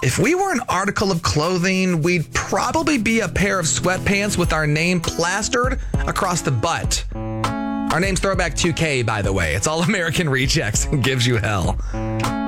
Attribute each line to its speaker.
Speaker 1: If we were an article of clothing, we'd probably be a pair of sweatpants with our name plastered across the butt. Our name's Throwback 2K, by the way. It's all American Rejects and gives you hell.